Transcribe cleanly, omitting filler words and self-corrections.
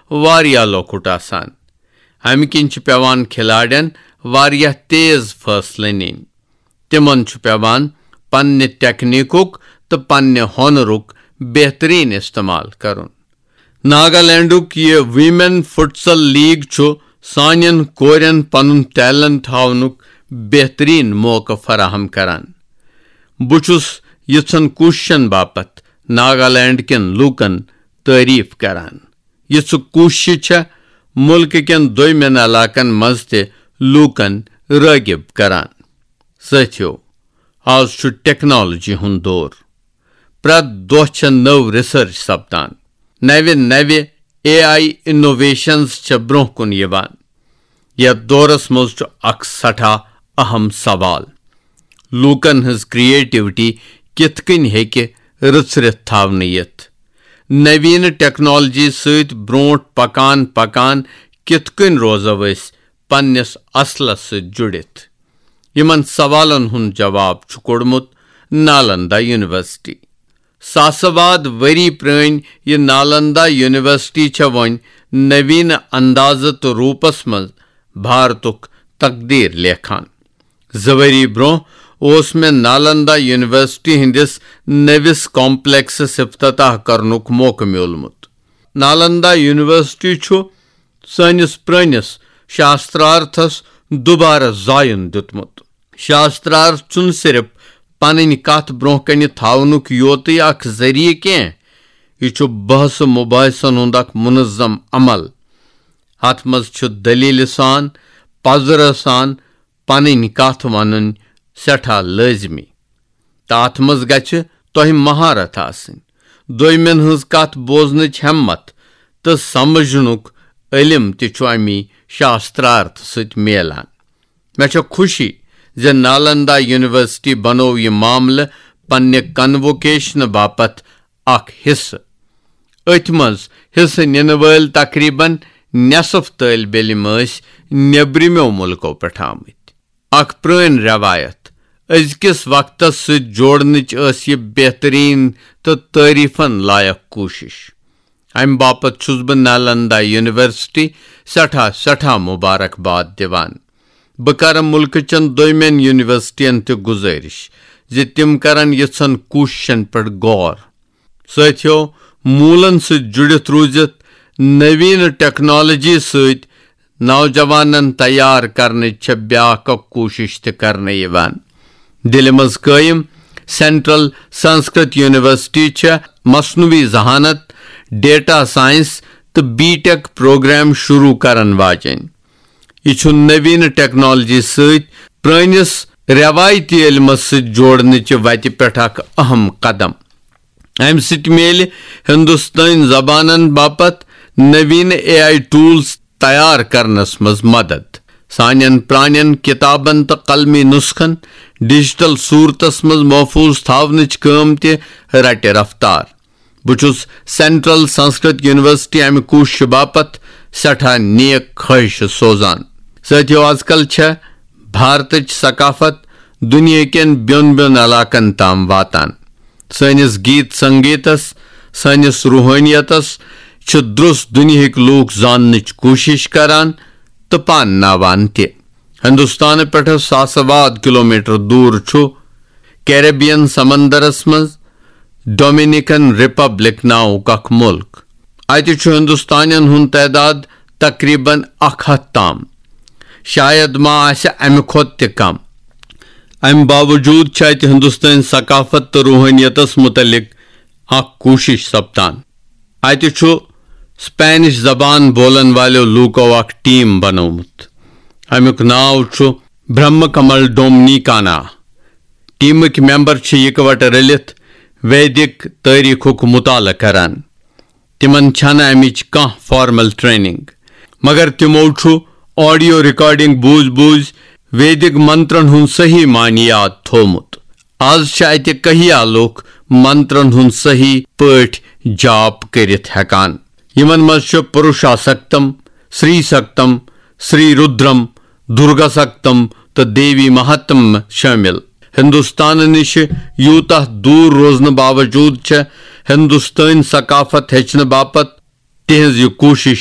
वारिया लोकुट आसान। अमि किन पेवान खिलाड़ियन वारिया तेज फैसले नीन। तिमन पेवान पन्ने टेक्निकुक तो पन्ने हुनरुक बेहतरीन इस्तेमाल करुन। नागालैंडुक ये women futsal league सानियन Korean Panun talent हावनुक बेहतरीन मौका फराहम करान। बुचुस यित्सन कोशिशन बापत नागालैंड केन लूकन तारीफ करान। यित्स कोशिश मुल्क केन दोयमेन इलाकन मज ते लूकन रागिब करान। साथियो, आज टेक्नोलॉजी हुन दौर। प्रत दोह नव रिसर्च सपदान। नवे नवे AI इनोवेशंस ब्रोह कुन यवान। यथ दौरस मज अख सठा अहम सवाल, लूकन हज क्रिएटिविटी कित कन हेके रचरित थावने यथ। नवीन टेक्नोलॉजी सहित ब्रोट पकान पकान कित कन रोजो अस पन्निस असलस सहित जुड़ित। यमन सवालन हुन जवाब कोड़मुत नालंदा यूनिवर्सिटी। सासवाद वरी प्रेन यह नालंदा यूनिवर्सिटी वन नवीन अंदाजत रूपस मज भारतुक तकदीर लेखान। जवरी ब्रोह ओस में नालंदा यूनिवर्सिटी हिंदिस नविस कॉम्प्लेक्स इफ्तताह करनुक मौका मिलमुत। नालंदा यूनिवर्सिटी सनिस प्रनिस शास्त्रार्थस दोबारा जायन दितमुत। शास्त्रार्थ चुन सिर्फ पन कत ब्रोह कन थावनुक योत अख जरिए कह, यह बहस मुबाहसन हुंद अख मुनज़्ज़म अमल। अत मज दलील सान पजर सान पन कत वन सठा लाजमी। तो अत मज गछ तोह महारत आसन, दोयमेन हज कत बोजनच हिम्मत तो समझनुक इल्म तमी शास्त्रार्थ सत मिलान। मे खुशी जे नालंदा यूनिवर्सिटी बनो यह मामल पन्ने कन्वोकेशन बापत अख हिस्स। अथ मज हिस्स निन वल तकरीबन नेसफ तालिब इल्म नेब्रिमो मुल्कों पे आमत। अख प्रन रवायत अजकिस वक्तस सत जोड़नच यह बेहतरीन तो तारीफन लायक कोशिश। अम बापत छुस बह नालंदा यूनिवर्सिटी सठा सठा मुबारकबाद दिवान। बह कर मुल्क चन दोयमेन यूनिवर्सिटियन ते गुजारिश जे तिम करन यित्सन कोशिशन पे गौर। साथियो, मूलन से जुड़ित रूजित नवीन टेक्नोलॉजी सत नौजवानन तैयार करने ब्याक कोशिश ते करने यवान। दिल्ली मज कायम central Sanskrit university मसनवी जहानत, data science तो BTech प्रोग्राम शुरू करन वाजन। यह नवीन टेक्नोलॉजी सत प्रनिस रवायती इल्मस सत जोड़ने वत पे अहम कदम। अम सत मिल हिंदुस्तान जबानन बापत नवीन AI टूल्स तैयार करनस मज मदद। सानियन प्रानियन किताबन तो कलमी नुस्खन डिजिटल सूरतस मज महफूज थावनच काम ते रटे रफ्तार। बुचुस सेंट्रल संस्कृत यूनिवर्सिटी अमि कोशिश बापत सठा नेक ख्वाहिश सोजान। साथियो, आजकल भारत सकाफत दुनिया केन ब्योन ब्योन इलाकन ताम वातान। सनिस गीत संगीतस, सनिस रूहानियतस द्रुस दुनिया लूक जाननच कोशिश करान तो पान ते। हिंदुस्तान पे सासवाद किलोमीटर दूर कैरेबियन समंदरस मज डोमिनिकन रिपब्लिक नाउक अख मुल्क। अत हिंदुस्तानियन हुन तादाद तकरीबन 100 ताम, शायद मा आसे अमि खोत ते कम। अमि बावजूद अत हिंदुस्तान सकाफत तो रूहानियतस मुतलिक अख कोशिश सपदान। अत स्पेनिश जबान बोलन वाले लूको अख टीम बनोमुत। अमुक नाव ब्रह्म कमल डोमनिकाना। टीमक मेंबर इकवट रलित वैदिक तारीखुक मुताल करान। तिमन छना अमिच कह फॉर्मल ट्रेनिंग, मगर तिमो ऑडियो रिकॉर्डिंग बूझ बूझ वैदिक मंत्रन हुन सही मान याद थोमुत। आज अत कहिया लोक मंत्रन हुन सही पठ जाप करित हेकान। यमन मज पुरुषासक्तम, श्री सक्तम, श्री रुद्रम, दुर्गा सक्तम तो देवी महत्म शामिल। हिंदुस्तान निश यूता दूर रोजन बावजूद हिंदुस्तान सकाफत हेचन बापत तिहज कोशिश